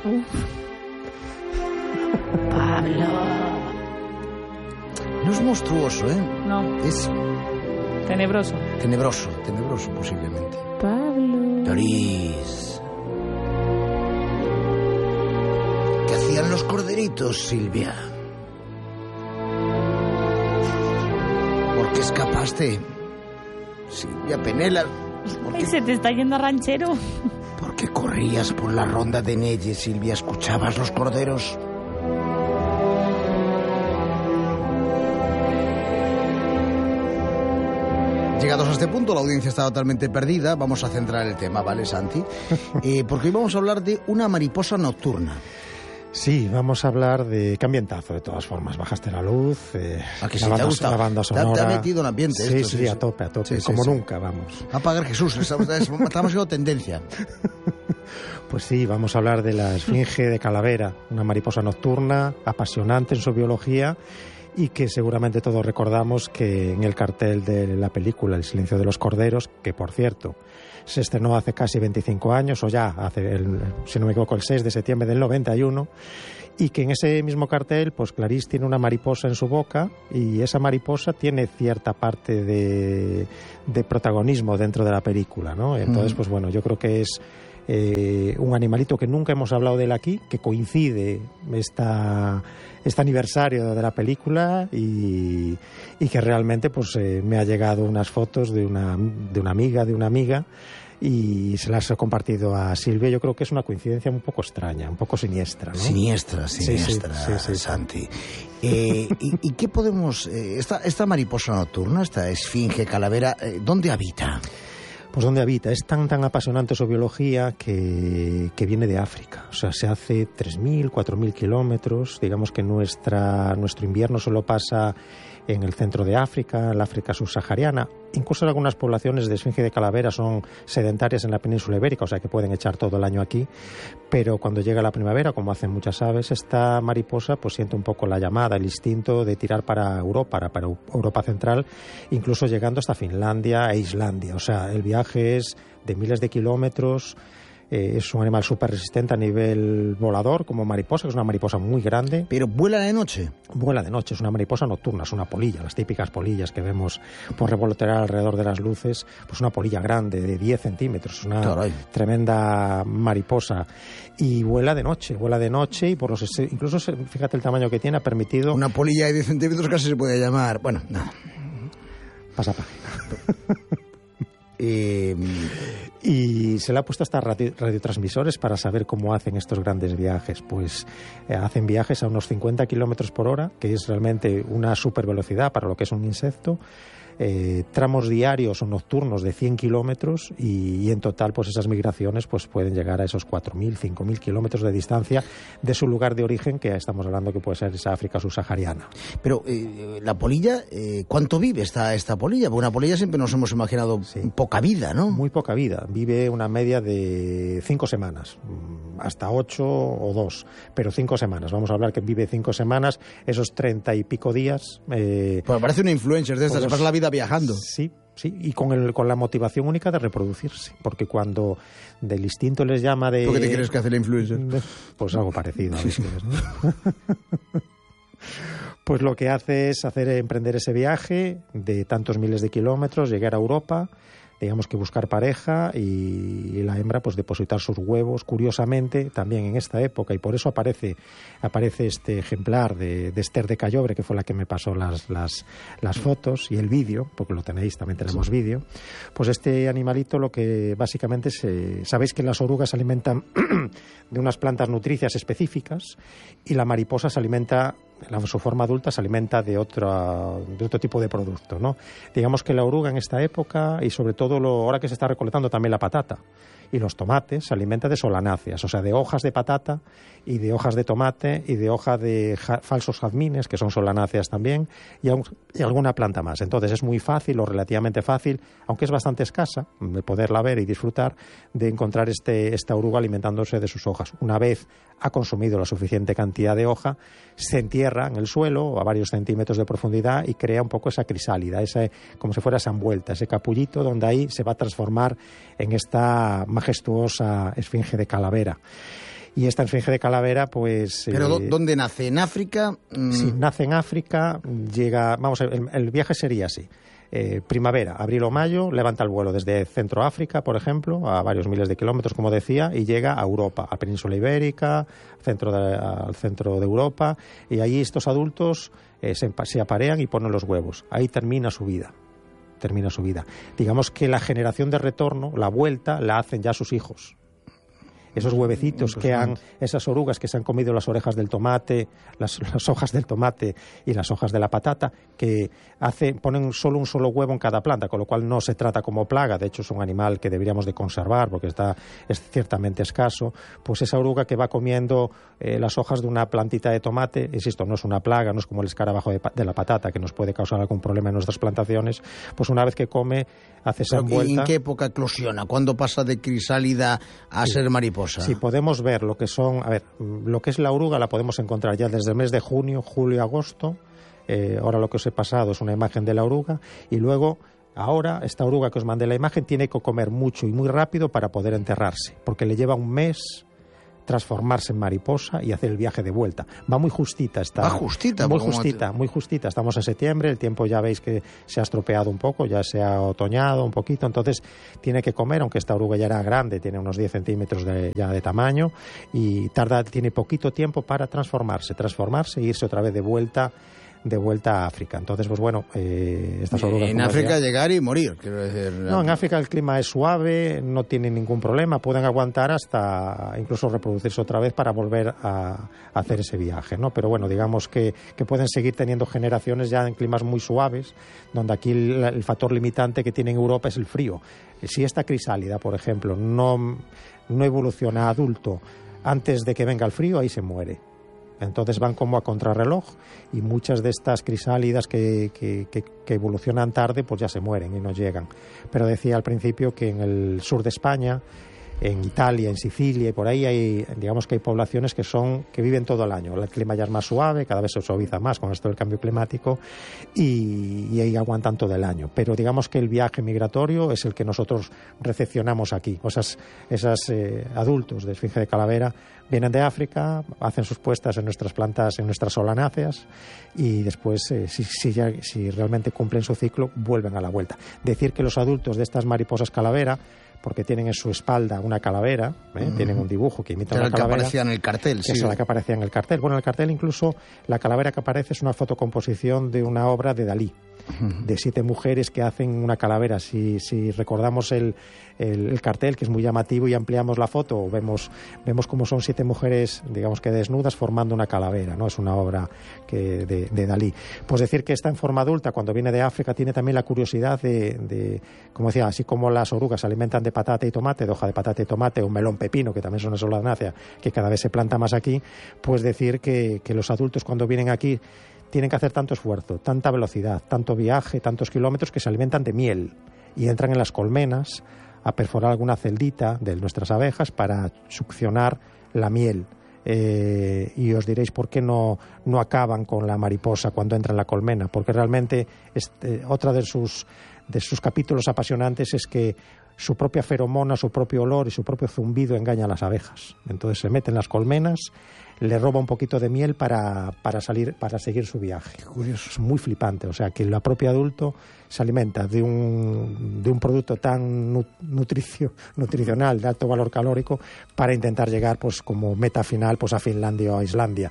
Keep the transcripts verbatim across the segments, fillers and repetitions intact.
Pablo. No es monstruoso, ¿eh? No. Es tenebroso. Tenebroso, tenebroso posiblemente. Pablo. Doris. ¿Qué hacían los corderitos, Silvia? ¿Por qué escapaste? Silvia Penela. ¿Por Ay, qué, se te está yendo a ranchero. ¿Por qué corrías por la ronda de Nelle, Silvia? ¿Escuchabas los corderos? Llegados a este punto, la audiencia está totalmente perdida. Vamos a centrar el tema, ¿vale, Santi? Eh, porque hoy vamos a hablar de una mariposa nocturna. Sí, vamos a hablar de... Qué ambientazo, de todas formas. Bajaste la luz, eh, ¿A que la, sí, banda, te ha gustado? la banda sonora... ¿Te ha, te ha metido en ambiente sí, esto? Sí, sí, a tope, a tope. Sí, sí, como sí. nunca, vamos. Va a pagar Jesús, estamos, estamos haciendo tendencia. Pues sí, vamos a hablar de la esfinge de Calavera, una mariposa nocturna, apasionante en su biología, y que seguramente todos recordamos que en el cartel de la película El silencio de los corderos, que por cierto se estrenó hace casi veinticinco años, o ya, hace el, si no me equivoco, el seis de septiembre del noventa y uno, y que en ese mismo cartel, pues Clarice tiene una mariposa en su boca, y esa mariposa tiene cierta parte de, de protagonismo dentro de la película, ¿no? Entonces, mm. pues bueno, yo creo que es Eh, un animalito que nunca hemos hablado de él aquí, que coincide esta, este aniversario de la película y, y que realmente pues eh, me ha llegado unas fotos de una, de una amiga, de una amiga, y se las he compartido a Silvia. Yo creo que es una coincidencia un poco extraña, un poco siniestra, ¿no? Siniestra, siniestra, sí, sí, sí, sí. Santi. Eh, y, ¿Y qué podemos... Eh, esta, esta mariposa nocturna, esta esfinge calavera, eh, ¿dónde habita? Pues ¿dónde habita? Es tan tan apasionante su biología que, que viene de África. O sea, se hace tres mil, cuatro mil kilómetros. Digamos que nuestra, nuestro invierno solo pasa en el centro de África, en la África subsahariana. Incluso algunas poblaciones de esfinge de calavera son sedentarias en la península ibérica, o sea que pueden echar todo el año aquí. Pero cuando llega la primavera, como hacen muchas aves, esta mariposa pues siente un poco la llamada, el instinto de tirar para Europa, para, para Europa central, incluso llegando hasta Finlandia e Islandia. O sea, el viaje es de miles de kilómetros. Eh, es un animal súper resistente a nivel volador, como mariposa, que es una mariposa muy grande. ¿Pero vuela de noche? Vuela de noche, es una mariposa nocturna, es una polilla, las típicas polillas que vemos por revolotear alrededor de las luces, pues una polilla grande de diez centímetros, una Caray. tremenda mariposa. Y vuela de noche, vuela de noche y por los incluso, fíjate el tamaño que tiene, ha permitido... Una polilla de diez centímetros casi se puede llamar, bueno, nada. Pasa página. Eh, y se le ha puesto hasta radio, radiotransmisores para saber cómo hacen estos grandes viajes. Pues eh, hacen viajes a unos cincuenta kilómetros por hora, que es realmente una super velocidad para lo que es un insecto. Eh, tramos diarios o nocturnos de cien kilómetros y, y en total pues esas migraciones pues pueden llegar a esos cuatro mil, cinco mil kilómetros de distancia de su lugar de origen, que estamos hablando que puede ser esa África subsahariana. Pero eh, la polilla, eh, ¿cuánto vive esta, esta polilla? Porque una polilla siempre nos hemos imaginado sí. poca vida, ¿no? Muy poca vida, vive una media de cinco semanas, hasta ocho o dos, pero cinco semanas, vamos a hablar que vive cinco semanas, esos treinta y pico días. Eh, pues parece una influencer de estas, se pasa la vida viajando. Sí, sí, y con, el, con la motivación única de reproducirse, porque cuando del instinto les llama de... ¿Por qué te crees que hace la influencer? De, pues algo parecido, a veces, ¿no? Pues lo que hace es hacer emprender ese viaje de tantos miles de kilómetros, llegar a Europa, digamos que buscar pareja y la hembra pues depositar sus huevos, curiosamente también en esta época, y por eso aparece aparece este ejemplar de, de Esther de Cayobre, que fue la que me pasó las, las, las fotos y el vídeo, porque lo tenéis, también tenemos sí. vídeo. Pues este animalito lo que básicamente se, sabéis que las orugas se alimentan de unas plantas nutricias específicas y la mariposa se alimenta, en su forma adulta se alimenta de otro, de otro tipo de producto, ¿no? Digamos que la oruga en esta época, y sobre todo lo, ahora que se está recolectando también la patata y los tomates, se alimenta de solanáceas, o sea, de hojas de patata y de hojas de tomate y de hoja de ja, falsos jazmines, que son solanáceas también, y, aun, y alguna planta más. Entonces es muy fácil o relativamente fácil, aunque es bastante escasa, de poderla ver y disfrutar, de encontrar este, esta oruga alimentándose de sus hojas. Una vez ha consumido la suficiente cantidad de hoja, se entierra en el suelo a varios centímetros de profundidad y crea un poco esa crisálida, ese, como si fuera esa envuelta, ese capullito, donde ahí se va a transformar en esta majestuosa esfinge de calavera. Y esta esfinge de calavera, pues... ¿Pero eh, dónde nace? ¿En África? Mm. Sí, nace en África, llega... Vamos, el, el viaje sería así. Eh, primavera, abril o mayo, levanta el vuelo desde Centro África, por ejemplo, a varios miles de kilómetros, como decía, y llega a Europa, a Península Ibérica, centro de, al centro de Europa, y allí estos adultos eh, se, se aparean y ponen los huevos. Ahí termina su vida. termina su vida. Digamos que la generación de retorno, la vuelta, la hacen ya sus hijos. Esos huevecitos que han, esas orugas que se han comido las orejas del tomate, las, las hojas del tomate y las hojas de la patata, que hace, ponen solo un solo huevo en cada planta, con lo cual no se trata como plaga, de hecho es un animal que deberíamos de conservar porque está, es ciertamente escaso, pues esa oruga que va comiendo eh, las hojas de una plantita de tomate, insisto, no es una plaga, no es como el escarabajo de, de la patata que nos puede causar algún problema en nuestras plantaciones, pues una vez que come, hace esa envuelta. ¿Y en qué época eclosiona? ¿Cuándo pasa de crisálida a sí. ser mariposa? Sí, podemos ver lo que son, a ver, lo que es la oruga la podemos encontrar ya desde el mes de junio, julio, agosto. Eh, ahora lo que os he pasado es una imagen de la oruga y luego, ahora, esta oruga que os mandé la imagen tiene que comer mucho y muy rápido para poder enterrarse, porque le lleva un mes transformarse en mariposa y hacer el viaje de vuelta. Va muy justita esta. Va justita, muy justita, muy justita. Estamos en septiembre, el tiempo ya veis que se ha estropeado un poco, ya se ha otoñado un poquito, entonces tiene que comer, aunque esta oruga ya era grande, tiene unos diez centímetros de, ya de tamaño y tarda, tiene poquito tiempo para transformarse, transformarse e irse otra vez de vuelta de vuelta a África. Entonces, pues bueno, eh, estas orugas... En África decía, llegar y morir, quiero decir... No, en África el clima es suave, no tienen ningún problema, pueden aguantar hasta incluso reproducirse otra vez para volver a, a hacer ese viaje, ¿no? Pero bueno, digamos que, que pueden seguir teniendo generaciones ya en climas muy suaves, donde aquí el, el factor limitante que tiene en Europa es el frío. Si esta crisálida, por ejemplo, no, no evoluciona a adulto antes de que venga el frío, ahí se muere. Entonces van como a contrarreloj y muchas de estas crisálidas que, que, que, que evolucionan tarde pues ya se mueren y no llegan. Pero decía al principio que en el sur de España, en Italia, en Sicilia y por ahí hay, digamos que hay poblaciones que son que viven todo el año. El clima ya es más suave, cada vez se suaviza más con esto del cambio climático y, y ahí aguantan todo el año. Pero digamos que el viaje migratorio es el que nosotros recepcionamos aquí. O esas, esas eh, adultos de esfinge de calavera vienen de África, hacen sus puestas en nuestras plantas, en nuestras solanáceas y después, eh, si, si, ya, si realmente cumplen su ciclo, vuelven a la vuelta. Decir que los adultos de estas mariposas calavera, porque tienen en su espalda una calavera, ¿eh? Uh-huh. Tienen un dibujo que imita una calavera. Que aparecía en el cartel, que sí. Es la que aparecía en el cartel. Bueno, en el cartel incluso la calavera que aparece es una fotocomposición de una obra de Dalí, uh-huh. de siete mujeres que hacen una calavera. Si, si recordamos el, el, el cartel, que es muy llamativo, y ampliamos la foto, vemos, vemos cómo son siete mujeres, digamos que desnudas, formando una calavera, ¿no? Es una obra que, de, de Dalí. Pues decir que está en forma adulta, cuando viene de África, tiene también la curiosidad de, de como decía, así como las orugas se alimentan de patata y tomate, de hoja de patata y tomate, o melón pepino, que también es una solanácea que cada vez se planta más aquí, pues decir que, que los adultos cuando vienen aquí tienen que hacer tanto esfuerzo, tanta velocidad, tanto viaje, tantos kilómetros, que se alimentan de miel y entran en las colmenas a perforar alguna celdita de nuestras abejas para succionar la miel. Eh, y os diréis por qué no, no acaban con la mariposa cuando entra en la colmena, porque realmente este, otra de sus, de sus capítulos apasionantes es que su propia feromona, su propio olor y su propio zumbido engaña a las abejas. Entonces se mete en las colmenas, le roba un poquito de miel para, para salir, para seguir su viaje. Qué curioso. Es muy flipante. O sea, que el propio adulto se alimenta de un, de un producto tan nutricio, nutricional, de alto valor calórico, para intentar llegar, pues, como meta final, pues, a Finlandia o a Islandia.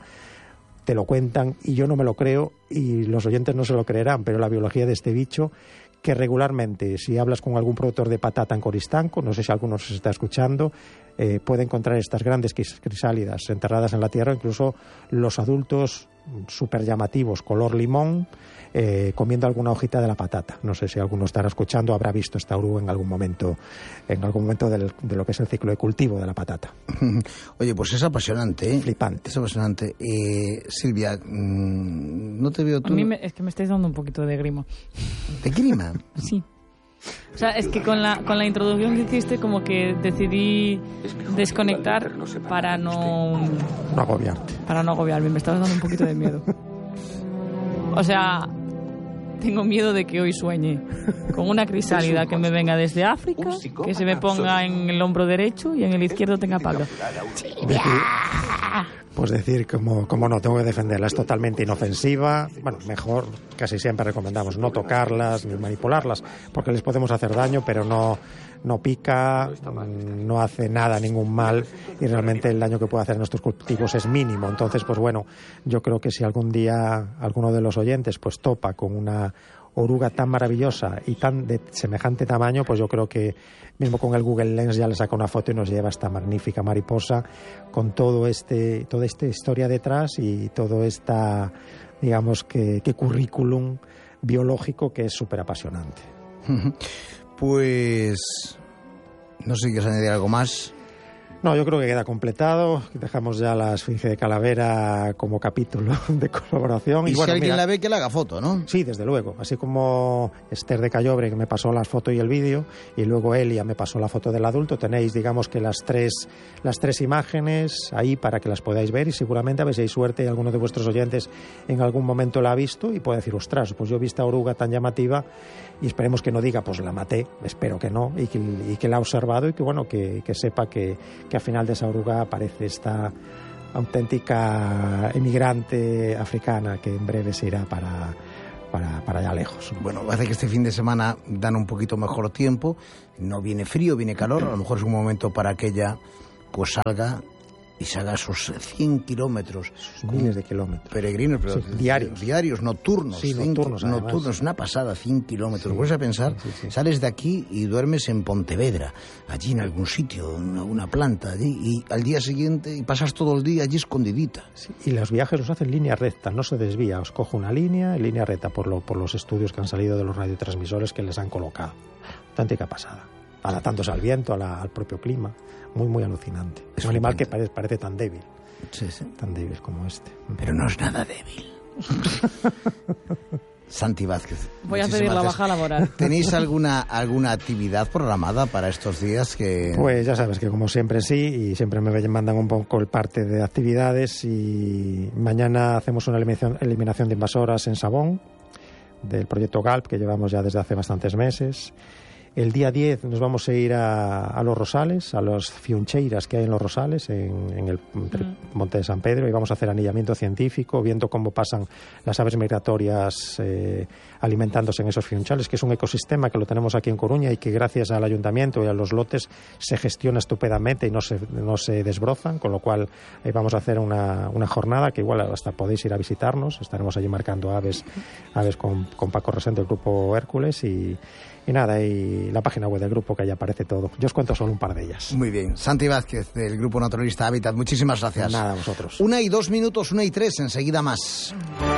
Te lo cuentan y yo no me lo creo y los oyentes no se lo creerán, pero la biología de este bicho, que regularmente, si hablas con algún productor de patata en Coristanco, no sé si alguno se está escuchando, eh, puede encontrar estas grandes crisálidas enterradas en la tierra, incluso los adultos súper llamativos, color limón, eh, comiendo alguna hojita de la patata. No sé si alguno estará escuchando, habrá visto esta oruga en algún momento, en algún momento del, de lo que es el ciclo de cultivo de la patata. Oye, pues es apasionante, ¿eh? Flipante. Es apasionante. Eh, Silvia, mmm, no te veo tú... A mí me, es que me estáis dando un poquito de grima. ¿De grima? Sí. O sea, es que con la, con la introducción que hiciste como que decidí desconectar para no... No agobiarte. Para no agobiarme, me estabas dando un poquito de miedo. O sea, tengo miedo de que hoy sueñe con una crisálida que me venga desde África, que se me ponga en el hombro derecho y en el izquierdo tenga palo. Pues decir, como, como no, tengo que defenderla, es totalmente inofensiva. Bueno, mejor, casi siempre recomendamos no tocarlas ni manipularlas, porque les podemos hacer daño, pero no, no pica, no hace nada, ningún mal, y realmente el daño que puede hacer a nuestros cultivos es mínimo. Entonces, pues bueno, yo creo que si algún día alguno de los oyentes pues topa con una oruga tan maravillosa y tan de semejante tamaño, pues yo creo que mismo con el Google Lens ya le saca una foto y nos lleva esta magnífica mariposa con todo este toda esta historia detrás y todo esta, digamos que, que currículum biológico que es súper apasionante. Pues no sé si quieres añadir algo más. No, yo creo que queda completado. Dejamos ya la Esfinge de Calavera como capítulo de colaboración. Y, y bueno, si alguien mira, la ve, que le haga foto, ¿no? Sí, desde luego. Así como Esther de Callobre, que me pasó la foto y el vídeo, y luego Elia me pasó la foto del adulto, tenéis, digamos, que las tres, las tres imágenes ahí para que las podáis ver, y seguramente a ver si hay suerte y alguno de vuestros oyentes en algún momento la ha visto y puede decir, ostras, pues yo vi esta oruga tan llamativa, y esperemos que no diga, pues la maté, espero que no, y que, y que la ha observado y que, bueno, que, que sepa que, que al final de esa oruga aparece esta auténtica emigrante africana que en breve se irá para, para, para allá lejos. Bueno, parece que este fin de semana dan un poquito mejor tiempo, no viene frío, viene calor, a lo mejor es un momento para que ella pues salga y se haga esos cien kilómetros. Miles de kilómetros. Peregrinos, pero sí, diarios. Diarios, nocturnos. Sí, cien, nocturnos, nocturnos, una pasada, cien kilómetros. Sí, Puedes a pensar, sí, sí. sales de aquí y duermes en Pontevedra, allí en algún sitio, en alguna planta, allí, y al día siguiente y pasas todo el día allí escondidita. Sí, y los viajes los hacen en línea recta, no se desvía. Os cojo una línea, en línea recta, por, lo, por los estudios que han salido de los radiotransmisores que les han colocado. Auténtica pasada. Adaptándose al viento, a la, al propio clima. Muy, muy alucinante. Es, es un animal que parece, parece tan débil. Sí, sí. Tan débil como este. Pero no es nada débil. Santi Vázquez. Voy a pedir la baja laboral. ¿Tenéis alguna alguna actividad programada para estos días? Que Pues ya sabes que como siempre sí, y siempre me mandan un poco el parte de actividades, y mañana hacemos una eliminación, eliminación de invasoras en Sabón, del proyecto GALP, que llevamos ya desde hace bastantes meses. El día diez nos vamos a ir a, a Los Rosales, a los fiuncheiras que hay en Los Rosales, en, en el mm. Monte de San Pedro, y vamos a hacer anillamiento científico, viendo cómo pasan las aves migratorias eh, alimentándose en esos fiunchales, que es un ecosistema que lo tenemos aquí en Coruña y que gracias al ayuntamiento y a los lotes se gestiona estupendamente y no se, no se desbrozan, con lo cual eh, vamos a hacer una, una jornada que igual hasta podéis ir a visitarnos. Estaremos allí marcando aves, aves con, con Paco Rosendo del Grupo Hércules, y Y nada, y la página web del grupo, que ahí aparece todo. Yo os cuento solo un par de ellas. Muy bien. Santi Vázquez, del Grupo Naturalista Hábitat, muchísimas gracias. Nada, a vosotros. Una y dos minutos, una y tres, enseguida más.